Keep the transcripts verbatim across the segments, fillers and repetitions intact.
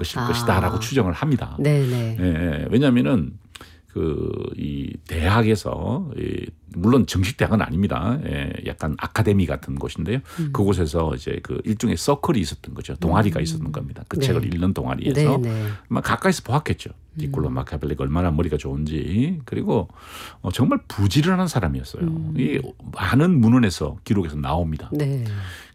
것일 아. 것이다라고 추정을 합니다. 네네. 예, 왜냐하면은 그 이 대학에서 이 물론 정식 대학은 아닙니다. 예, 약간 아카데미 같은 곳인데요. 음. 그곳에서 이제 그 일종의 서클이 있었던 거죠. 동아리가 음. 있었던 겁니다. 그 네. 책을 읽는 동아리에서 네네. 막 가까이서 보았겠죠. 니콜로 음. 마키아벨리가 얼마나 머리가 좋은지. 그리고 어, 정말 부지런한 사람이었어요. 음. 이 많은 문헌에서 기록에서 나옵니다. 네.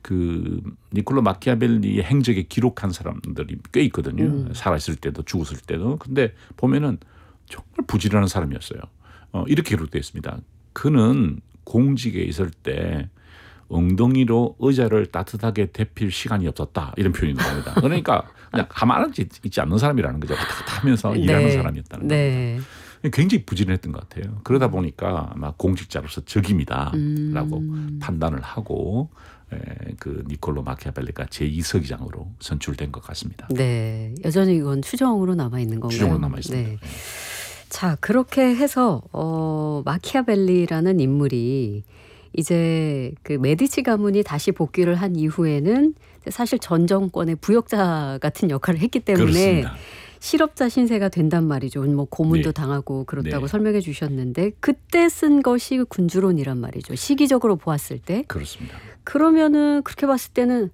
그 니콜로 마키아벨리의 행적에 기록한 사람들이 꽤 있거든요. 음. 살아있을 때도 죽었을 때도. 근데 보면은 정말 부지런한 사람이었어요. 어, 이렇게 기록되어 있습니다. 그는 공직에 있을 때 엉덩이로 의자를 따뜻하게 데필 시간이 없었다. 이런 표현이 나옵니다. 그러니까 그냥 가만히 있지 않는 사람이라는 거죠. 왔다 갔다 하면서 네. 일하는 사람이었다는 네. 겁니다. 굉장히 부지런했던 것 같아요. 그러다 보니까 아마 공직자로서 적임이다라고 음. 판단을 하고 에, 그 니콜로 마키아벨리가 제이 서기장으로 선출된 것 같습니다. 네. 여전히 이건 추정으로 남아 있는 건가요? 추정으로 남아 있습니다. 네. 자, 그렇게 해서 어, 마키아벨리라는 인물이 이제 그 메디치 가문이 다시 복귀를 한 이후에는 사실 전 정권의 부역자 같은 역할을 했기 때문에 그렇습니다. 실업자 신세가 된단 말이죠. 뭐 고문도 네. 당하고 그렇다고 네. 설명해 주셨는데 그때 쓴 것이 군주론이란 말이죠. 시기적으로 보았을 때. 그렇습니다. 그러면은 그렇게 봤을 때는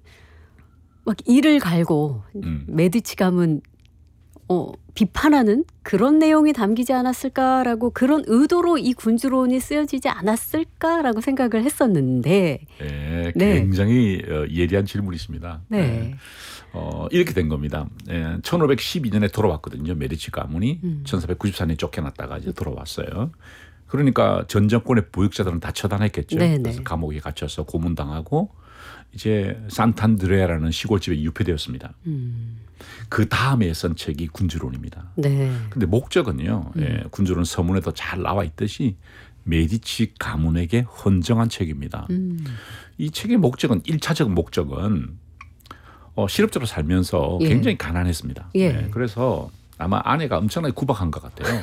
막 이를 갈고 음. 메디치 가문 어, 비판하는 그런 내용이 담기지 않았을까라고 그런 의도로 이 군주론이 쓰여지지 않았을까라고 생각을 했었는데 예, 네. 굉장히 어, 예리한 질문이십니다. 네. 예. 어, 이렇게 된 겁니다. 예, 천오백십이 년에 돌아왔거든요. 메디치 가문이 음. 천사백구십사 년에 쫓겨났다가 이제 돌아왔어요. 그러니까 전 정권의 부역자들은 다 처단했겠죠. 네네. 그래서 감옥에 갇혀서 고문당하고 이제 산탄드레아라는 시골집에 유폐되었습니다. 음. 그 다음에 쓴 책이 군주론입니다. 네. 근데 목적은요. 음. 예, 군주론 서문에도 잘 나와 있듯이 메디치 가문에게 헌정한 책입니다. 음. 이 책의 목적은 일차적 목적은 어, 실업자로 살면서 예. 굉장히 가난했습니다. 예. 네, 그래서 아마 아내가 엄청나게 구박한 것 같아요.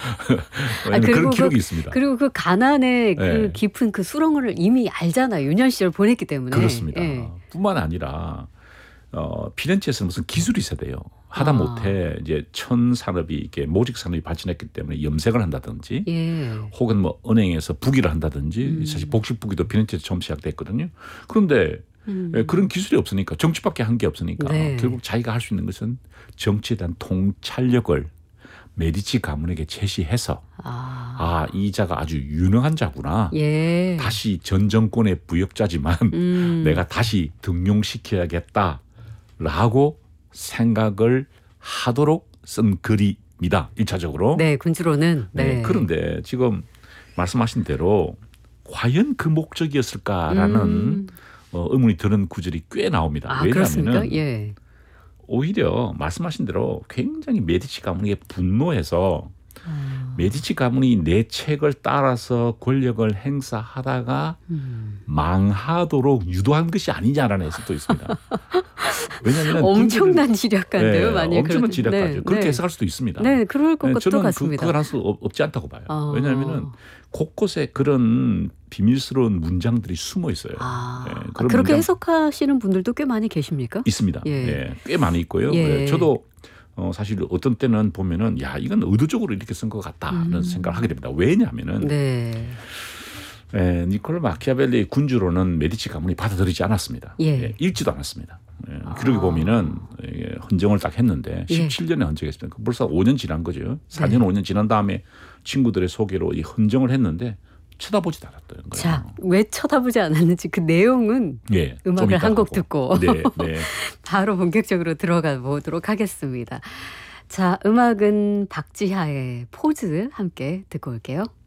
아, 그리고 그런 기록이 그, 있습니다. 그리고 그 가난의 그 네. 깊은 그 수렁을 이미 알잖아요. 유년 시절 보냈기 때문에. 그렇습니다. 예. 뿐만 아니라 어, 피렌체에서는 무슨 기술이 있어야 돼요. 하다 아. 못해 이제 천 산업이 이렇게 모직 산업이 발전했기 때문에 염색을 한다든지 예. 혹은 뭐 은행에서 부기를 한다든지 음. 사실 복식 부기도 피렌체에서 처음 시작됐거든요. 그런데 음. 예, 그런 기술이 없으니까 정치밖에 한 게 없으니까 네. 결국 자기가 할 수 있는 것은 정치에 대한 통찰력을 메디치 가문에게 제시해서 아. 아, 이 자가 아주 유능한 자구나. 예. 다시 전 정권의 부역자지만 음. 내가 다시 등용시켜야겠다라고 생각을 하도록 쓴 글입니다. 일차적으로. 네, 군주론은. 네. 네. 그런데 지금 말씀하신 대로 과연 그 목적이었을까라는 음. 어, 의문이 드는 구절이 꽤 나옵니다. 아, 왜냐하면 그렇습니까? 예. 오히려 말씀하신 대로 굉장히 메디치 가문에게 분노해서 아. 메디치 가문이 내 책을 따라서 권력을 행사하다가 음. 망하도록 유도한 것이 아니냐라는 해석도 있습니다. 왜냐하면 엄청난 지략가인데요. 네, 만약에 엄청난 그렇- 지략가죠. 네, 그렇게 네. 해석할 수도 있습니다. 네, 그럴 것 네, 같도 저는 같습니다. 그, 그걸 할 수 없지 않다고 봐요. 아. 왜냐하면은 곳곳에 그런 비밀스러운 문장들이 숨어 있어요. 아, 예, 아, 그런 그렇게 문장 해석하시는 분들도 꽤 많이 계십니까? 있습니다. 예. 예, 꽤 많이 있고요. 예. 예, 저도 어, 사실 어떤 때는 보면은 야 이건 의도적으로 이렇게 쓴 것 같다는 음. 생각을 하게 됩니다. 왜냐하면은 네. 예, 니콜로 마키아벨리의 군주로는 메디치 가문이 받아들이지 않았습니다. 예. 예, 읽지도 않았습니다. 예, 기록에 아. 보면은 예, 헌정을 딱 했는데 예. 십칠 년에 헌정했습니다. 벌써 오 년 지난 거죠. 사 년 네. 오 년 지난 다음에 친구들의 소개로 이 헌정을 했는데 쳐다보지도 않았다는 거예요. 자, 왜 쳐다보지 않았는지 그 내용은 예, 좀 음악을 이따 한 곡 하고. 듣고 네, 네. 바로 본격적으로 들어가 보도록 하겠습니다. 자, 음악은 박지하의 포즈 함께 듣고 올게요.